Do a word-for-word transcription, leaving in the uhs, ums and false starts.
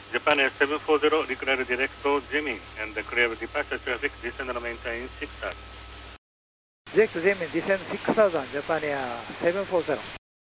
Japan Air seven forty, declare direct to Jimin and clear departure traffic, descend and maintain six thousand. Direct Jimin, descend six thousand, Japan Air seven forty.